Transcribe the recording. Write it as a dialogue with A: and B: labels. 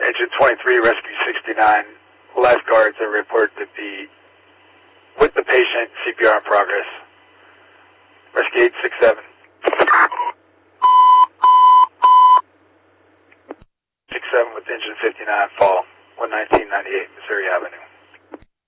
A: Engine 23, Rescue 69. Lifeguards are reported to be with the patient, CPR in progress. Rescue 867. 67 with engine 59, fall, 11998 Missouri Avenue.